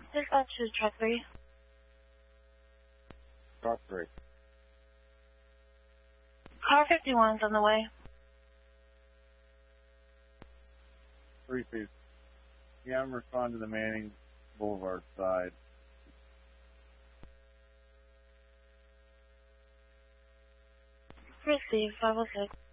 Dispatch to truck 3. Truck 3. Car 51's on the way. 3-2. You have them respond to the Manning Boulevard side. Receive 506.